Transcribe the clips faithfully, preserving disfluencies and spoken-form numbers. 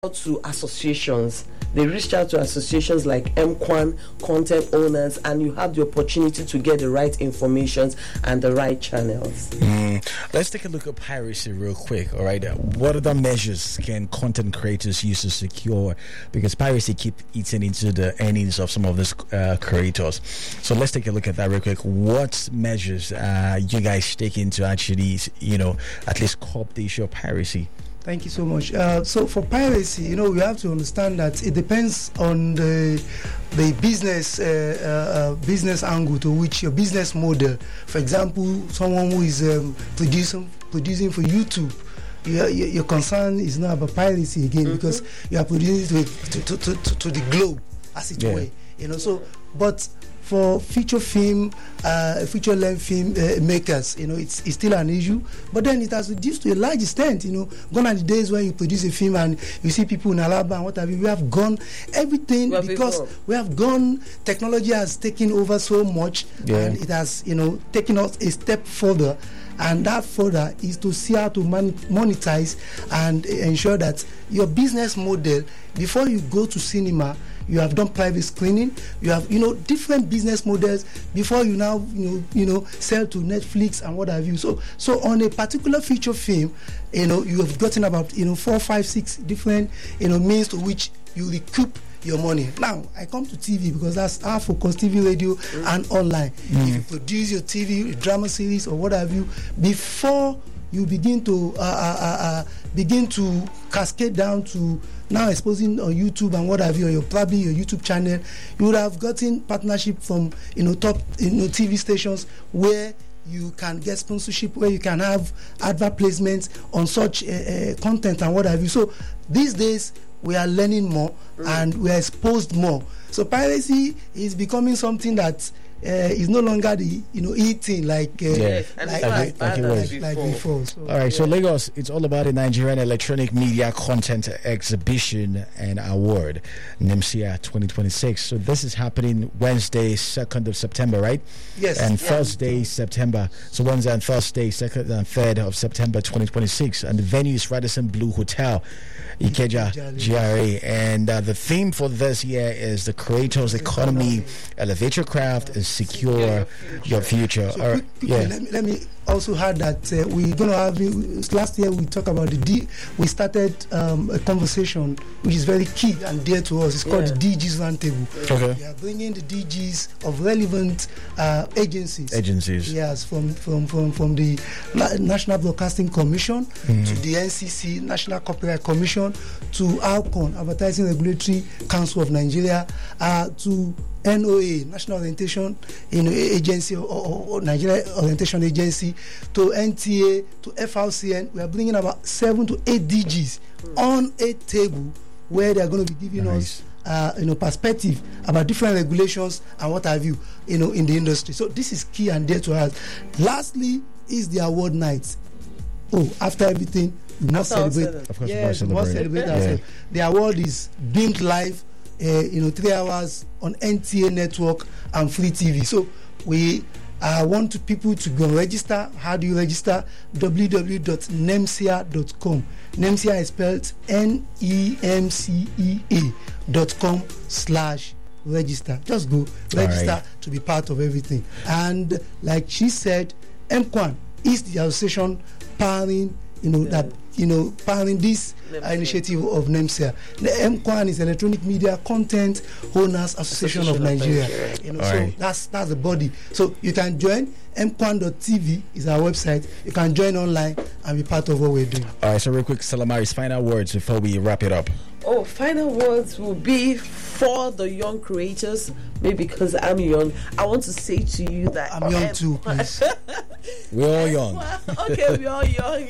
out to associations. They reached out to associations like M Kwan, content owners, and you have the opportunity to get the right information and the right channels. Mm. Let's take a look at piracy real quick. All right, what other measures can content creators use to secure? Because piracy keep eating into the earnings of some of these uh, creators. So let's take a look at that real quick. What measures uh, you guys taking to actually, you know, at least curb the issue of piracy? Thank you so much. Uh, so for piracy, you know, we have to understand that it depends on the the business uh, uh, uh, business angle to which your business model. For example, someone who is um, producing producing for YouTube. Your, your, your concern is not about piracy again, mm-hmm. because you are producing to to, to, to, to the globe, as it yeah. were. You know, so but for feature film, uh, feature length film uh, makers, you know, it's, it's still an issue. But then it has reduced to a large extent. You know, gone are the days when you produce a film and you see people in Alaba and what have you. We have gone everything well, because before. we have gone. Technology has taken over so much, yeah. and it has, you know, taken us a step further. And that further is to see how to man- monetize and ensure that your business model, before you go to cinema, you have done private screening, you have, you know, different business models before you now, you know, you know, sell to Netflix and what have you. So, so on a particular feature film, you know, you have gotten about, you know, four, five, six different, you know, means to which you recoup your money. Now, I come to T V because that's our focus, T V, radio, mm. and online. Mm. If you produce your T V, drama series, or what have you, before you begin to uh, uh, uh, begin to cascade down to now exposing on YouTube and what have you, or your probably your YouTube channel, you would have gotten partnership from, you know, top, you know, T V stations where you can get sponsorship, where you can have advert placements on such uh, uh, content and what have you. So these days we are learning more mm. and we are exposed more. So piracy is becoming something that Uh, is no longer the, you know, eating like uh, yeah. like, like, like, like, like, like before. So, all right, yeah. So Lagos, it's all about the Nigerian Electronic Media Content Exhibition and Award, NEMSIA twenty twenty-six. So this is happening Wednesday, second of September, right? Yes. And yeah. Thursday, September. So Wednesday and Thursday, second and third of September twenty twenty-six. And the venue is Radisson Blue Hotel, Ikeja, G R A. And uh, the theme for this year is the creator's economy, elevate your craft, and secure your future. So Or, quick, quickly, yeah. let, me, let me also add that uh, we're going to have, last year we talked about the D, we started um, a conversation which is very key and dear to us. It's called yeah. the D Gs Roundtable. Okay. We are bringing the D Gs of relevant uh, agencies. Agencies. Yes, from, from, from, from the National Broadcasting Commission mm. to the N C C, National Copyright Commission, to ALCON, Advertising Regulatory Council of Nigeria, uh, to N O A, National Orientation, you know, Agency, or, or, or Nigeria Orientation Agency, to N T A, to F R C N. We are bringing about seven to eight D Gs mm. on a table where they are going to be giving nice. us, uh, you know, perspective about different regulations and what have you, you know, in the industry. So this is key and dear to us. Lastly, is the award night. Oh, after everything, we must celebrate. Of course, yes, we must celebrate. We must celebrate yeah. The award is beamed live. Uh, you know, three hours on N T A network and free T V. So we uh, want to people to go register. How do you register? w w w dot nemsia dot com. NEMSIA is spelled N E M C E A dot com slash register. Just go register right. to be part of everything. And like she said, M Kwan is the association powering, you know, yeah. that you know, powering this uh, initiative of NEMSIA. The M Kwan is Electronic Media Content Owners Association, Association of Nigeria. Of Nigeria. You know, All so right. that's that's the body. So you can join. m kwan dot t v is our website. You can join online and be part of what we're doing. All right. So real quick, Salamari's final words before we wrap it up. Oh, final words will be for the young creators. Maybe because I'm young, I want to say to you that I'm young M- too. Please. We're all young. Okay, we're all young.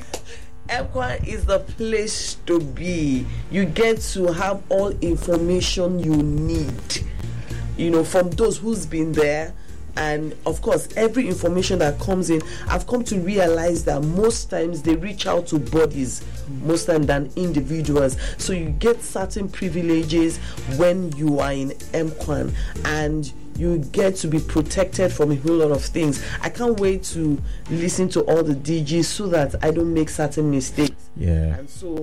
M Kwan is the place to be. You get to have all information you need, you know, from those who's been there. And of course, every information that comes in, I've come to realize that most times they reach out to bodies, most times than individuals. So you get certain privileges when you are in M Kwan, and you get to be protected from a whole lot of things. I can't wait to listen to all the D Gs so that I don't make certain mistakes. Yeah. And so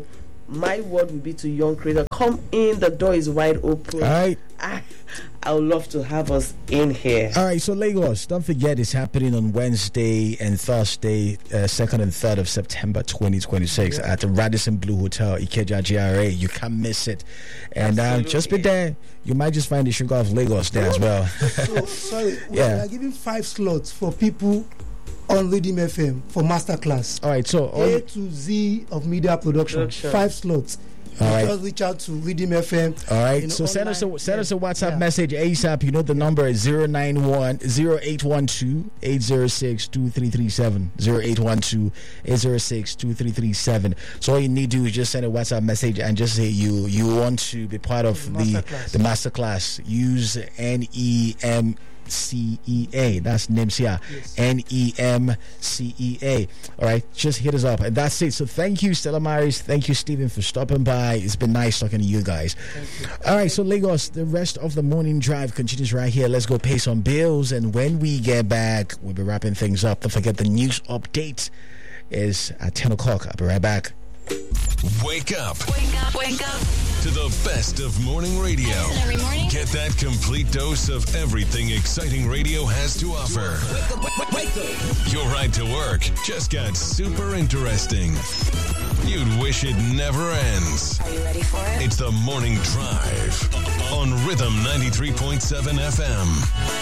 my word will be to young creator, come in, the door is wide open. All right. I, I would love to have us in here. All right, so Lagos, don't forget it's happening on Wednesday and Thursday, uh, second and third of September twenty twenty-six yeah. at the Radisson Blue Hotel, Ikeja G R A. You can't miss it. And uh, just be there. You might just find the Sugar of Lagos there as well. So, sorry, yeah. we are giving five slots for people on Redeem F M for masterclass. All right, so A to Z of media production, production. five slots. All right. Just reach out to Redeem F M. All right. You know, so send us a send us a WhatsApp yeah. message ASAP. You know the number is zero nine one zero eight one two eight zero six two three three seven zero eight one two eight zero six two three three seven. So all you need to do is just send a WhatsApp message and just say you you want to be part of the the masterclass. The masterclass. Use N E M C E A. That's NEMCEA. Yes. N E M C E A. All right, just hit us up, and that's it. So thank you, Stella Maris. Thank you, Stephen, for stopping by. It's been nice talking to you guys. You. All right, so Lagos, the rest of the morning drive continues right here. Let's go pay some bills, and when we get back, we'll be wrapping things up. Don't forget the news update is at ten o'clock. I'll be right back. Wake up. Wake up. Wake up. To the best of morning radio. Every morning. Get that complete dose of everything exciting radio has to offer. Wake up, wake up, wake up. Your ride to work just got super interesting. You'd wish it never ends. Are you ready for it? It's the Morning Drive on Rhythm ninety-three point seven F M.